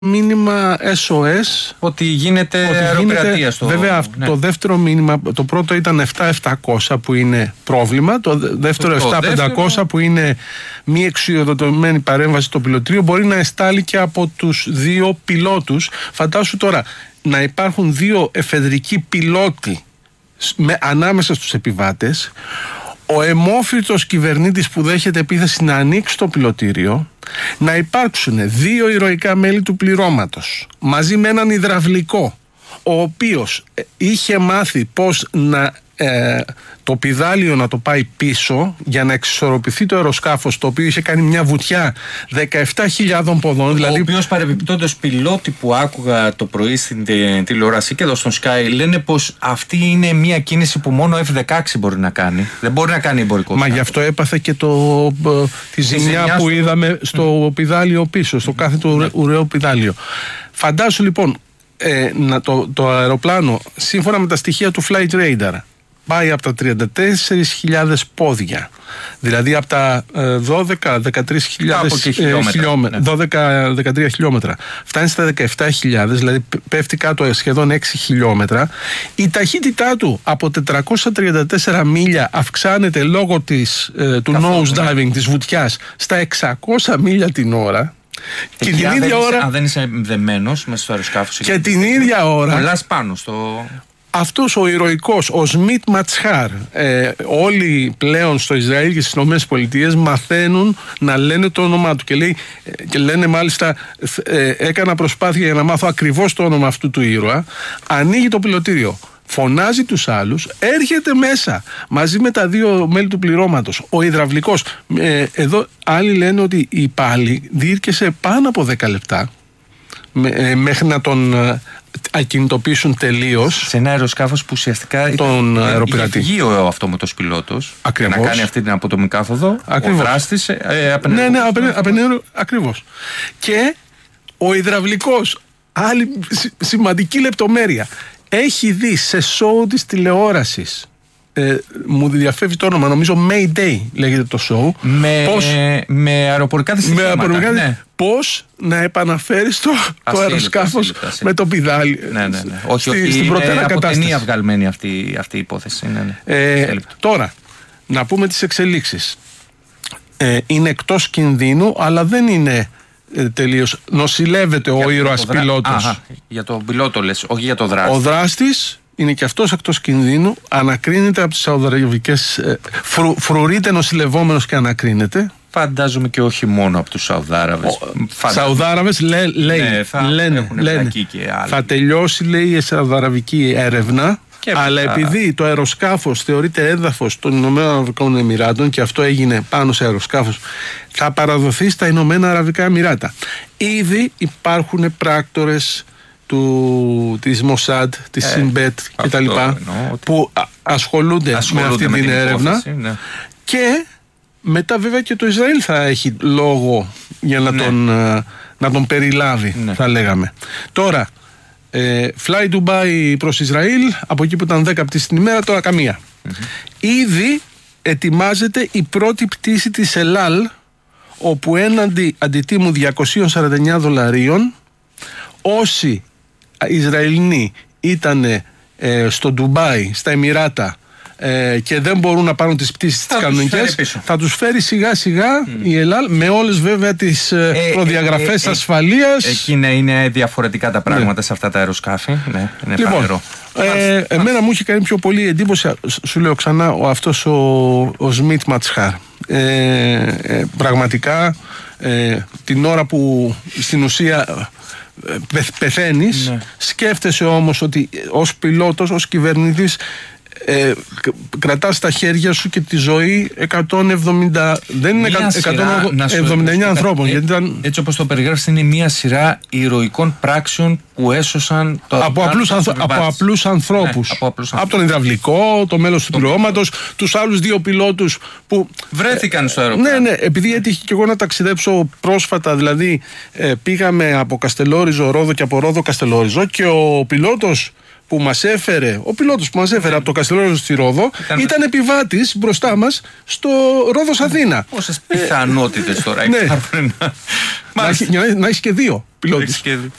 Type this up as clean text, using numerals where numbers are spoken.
μήνυμα SOS ότι γίνεται αεροπειρατεία στο... Βέβαια το δεύτερο μήνυμα, το πρώτο ήταν 7.700 που είναι πρόβλημα, το δεύτερο 7.500 που είναι μη εξουδετερωμένη παρέμβαση στο πιλωτήριο, μπορεί να εστάλει και από τους δύο πιλότους. Φαντάσου τώρα να υπάρχουν δύο εφεδρικοί πιλότοι ανάμεσα στους επιβάτες, ο αιμόφυτος κυβερνήτης που δέχεται επίθεση να ανοίξει το πιλωτήριο, να υπάρξουν δύο ηρωικά μέλη του πληρώματος μαζί με έναν υδραυλικό, ο οποίος είχε μάθει πώς να το πηδάλιο να το πάει πίσω για να εξισορροπηθεί το αεροσκάφος, το οποίο είχε κάνει μια βουτιά 17.000 ποδών. Δηλαδή... Ο οποίος παρεμπιπτόντως πιλότοι που άκουγα το πρωί στην τηλεόραση και εδώ στον Sky λένε πως αυτή είναι μια κίνηση που μόνο F-16 μπορεί να κάνει. Δεν μπορεί να κάνει εμπορικό. Γι' αυτό έπαθε και τη ζημιά που είδαμε στο πηδάλιο πίσω, στο κάθε του ουραίο πηδάλιο. Φαντάσου λοιπόν το αεροπλάνο, σύμφωνα με τα στοιχεία του Flight Radar, πάει από τα 34.000 πόδια, δηλαδή από τα 12-13 χιλιόμετρα, φτάνει στα 17.000, δηλαδή πέφτει κάτω σχεδόν 6 χιλιόμετρα. Η ταχύτητά του από 434 μίλια αυξάνεται λόγω του nose diving, της βουτιάς, στα 600 μίλια την ώρα. Και την ίδια ώρα, αν δεν είσαι δεμένος μέσα στο αεροσκάφος, και την ίδια ώρα κολλάς πάνω στο... Αυτός ο ηρωικός, ο Σμιτ Ματσχάρ, όλοι πλέον στο Ισραήλ και στις ΗΠΑ μαθαίνουν να λένε το όνομά του και λένε μάλιστα, έκανα προσπάθεια για να μάθω ακριβώς το όνομα αυτού του ήρωα. Ανοίγει το πιλωτήριο, φωνάζει τους άλλους, έρχεται μέσα μαζί με τα δύο μέλη του πληρώματος, ο υδραυλικός. Εδώ άλλοι λένε ότι η πάλι διήρκεσε πάνω από 10 λεπτά μέχρι να τον ακινητοποιήσουν τελείως. Σε ένα αεροσκάφος που ουσιαστικά τον αεροπειρατή. Είχε βγει ο αυτόματος πιλότος να κάνει αυτή την αποδομικάθοδο. Ακριβώς. Ο δράστης ακριβώς. Και ο υδραυλικός, άλλη σημαντική λεπτομέρεια, έχει δει σε σόου της τηλεόρασης, μου διαφεύγει το όνομα, νομίζω Mayday λέγεται το σόου, με αεροπορικά δυστυχήματα, πώς να επαναφέρεις το αεροσκάφος με το πηδάλι. Όχι, στην προτέρα από κατάσταση. ταινία βγαλμένη αυτή η υπόθεση. Τώρα, να πούμε τις εξελίξεις. Είναι εκτός κινδύνου, αλλά δεν είναι τελείως. Νοσηλεύεται ο ήρωας πιλότος. Για τον πιλότο λες, όχι για τον δράστη. Ο δράστης είναι και αυτός εκτός κινδύνου, ανακρίνεται από τις σαουδαραβικές, φρουρείται νοσηλευόμενος και ανακρίνεται. Φαντάζομαι και όχι μόνο από τους Σαουδάραβες. Σαουδάραβες λένε θα τελειώσει, λέει, η σαουδαραβική έρευνα, αλλά επειδή το αεροσκάφος θεωρείται έδαφος των Ηνωμένων Αραβικών Εμιράτων και αυτό έγινε πάνω σε αεροσκάφος, θα παραδοθεί στα Ηνωμένα Αραβικά Εμιράτα. Ήδη υπάρχουν πράκτορες της Μοσάντ, της Σινμπέτ κτλ. Που ασχολούνται με αυτή την έρευνα, και μετά βέβαια και το Ισραήλ θα έχει λόγο για να τον περιλάβει, θα λέγαμε. Τώρα, Fly Dubai προς Ισραήλ, από εκεί που ήταν 10 πτήσεις την ημέρα, τώρα καμία. Ήδη ετοιμάζεται η πρώτη πτήση της Ελάλ, όπου έναντι αντιτίμου $249, όσοι Ισραηλινοί ήταν στο Ντουμπάι, στα Εμιράτα, και δεν μπορούν να πάρουν τις πτήσεις τις κανονικές, θα τους φέρει σιγά σιγά η Ελλάδα, με όλες βέβαια τις προδιαγραφές ασφαλείας. Εκεί είναι διαφορετικά τα πράγματα σε αυτά τα αεροσκάφη. Είναι λοιπόν, εμένα μου είχε κάνει πιο πολύ εντύπωση, σου λέω ξανά, αυτός ο Σμιτ Ματσχάρ. Πραγματικά την ώρα που στην ουσία πεθαίνεις, σκέφτεσαι όμως ότι ως πιλότος, ως κυβερνήτης, κρατάς στα χέρια σου και τη ζωή 170, δεν είναι 179 ανθρώπων. Έτσι όπως το περιγράφεις, είναι μια σειρά ηρωικών πράξεων που έσωσαν από απλούς ανθρώπους. Από τον υδραυλικό, το μέλος του πληρώματος, τους άλλους δύο πιλότους που βρέθηκαν στο αεροπλάνο. Ναι, επειδή έτυχε και εγώ να ταξιδέψω πρόσφατα, δηλαδή πήγαμε από Καστελόριζο Ρόδο και από Ρόδο Καστελόριζο, και ο πιλότος που μας έφερε, ο πιλότος που μας έφερε από το Καστελόριζο στη Ρόδο, ήταν επιβάτης μπροστά μας στο Ρόδος Αθήνα. Πόσες πιθανότητες τώρα υπάρχουν να έχει και δύο πιλότους.